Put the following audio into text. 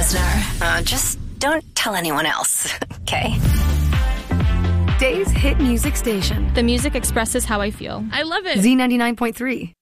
listener. Just don't tell anyone else, okay? Dave's hit music station. The music expresses how I feel. I love it. Z99.3.